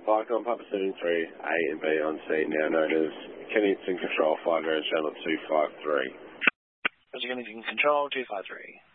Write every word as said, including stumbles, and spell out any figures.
Pike on Papa seventy-three, A and B on C, now known as Kennington Control, five Grand Channel two five three. Kennington Control two five three.